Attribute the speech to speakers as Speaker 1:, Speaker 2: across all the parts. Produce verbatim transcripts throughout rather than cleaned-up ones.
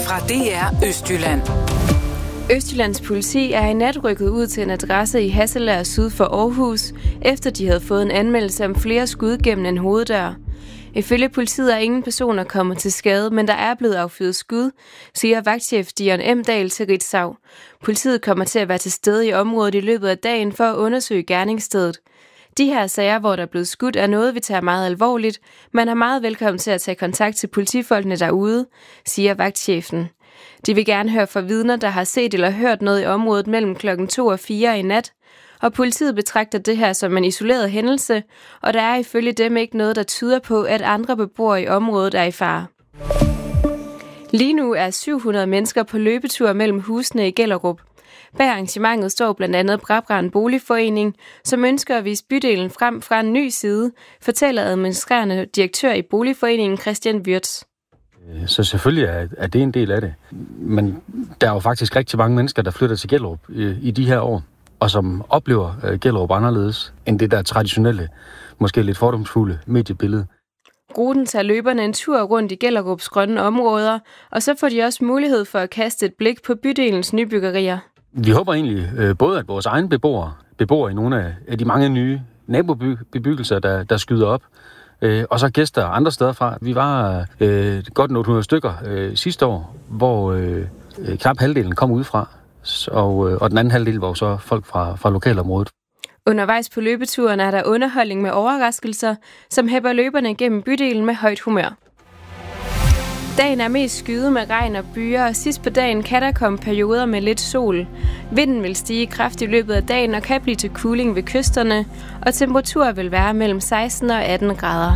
Speaker 1: fra D R Østjylland.
Speaker 2: Østjyllands politi er i nat rykket ud til en adresse i Hasselager syd for Aarhus, efter de havde fået en anmeldelse om flere skud gennem en hoveddør. Ifølge politiet er ingen personer kommet til skade, men der er blevet affyret skud, siger vagtchef Dion M. Dahl til Ritzau. Politiet kommer til at være til stede i området i løbet af dagen for at undersøge gerningsstedet. De her sager, hvor der er blevet skudt, er noget, vi tager meget alvorligt. Man er meget velkommen til at tage kontakt til politifolkene derude, siger vagtchefen. De vil gerne høre fra vidner, der har set eller hørt noget i området mellem klokken to og fire i nat, og politiet betragter det her som en isoleret hændelse, og der er ifølge dem ikke noget, der tyder på, at andre beboere i området er i fare. Lige nu er syv hundrede mennesker på løbetur mellem husene i Gellerup. Bag arrangementet står blandt andet Brabrand Boligforening, som ønsker at vise bydelen frem fra en ny side, fortæller administrerende direktør i Boligforeningen Christian Wirtz.
Speaker 3: Så selvfølgelig er, er det en del af det. Men der er jo faktisk rigtig mange mennesker, der flytter til Gellerup i, i de her år, og som oplever uh, Gellerup anderledes end det der traditionelle, måske lidt fordomsfulde mediebillede.
Speaker 2: Ruten tager løberne en tur rundt i Gellerups grønne områder, og så får de også mulighed for at kaste et blik på bydelens nybyggerier.
Speaker 3: Vi håber egentlig uh, både, at vores egne beboere, beboere i nogle af, af de mange nye nabobebyggelser, der, der skyder op, Øh, og så gæster andre steder fra. Vi var øh, godt otte hundrede stykker øh, sidste år, hvor øh, knap halvdelen kom udefra, og, øh, og den anden halvdel var så folk fra, fra lokalområdet.
Speaker 2: Undervejs på løbeturen er der underholdning med overraskelser, som hæpper løberne gennem bydelen med højt humør. Dagen er mest skyet med regn og byer, og sidst på dagen kan der komme perioder med lidt sol. Vinden vil stige kraftigt i løbet af dagen og kan blive til cooling ved kysterne, og temperaturer vil være mellem seksten og atten grader.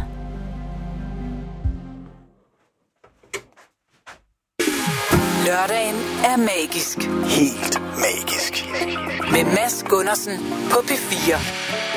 Speaker 1: Lørdagen er magisk.
Speaker 4: Helt magisk.
Speaker 1: Med Mads Gundersen på P fire.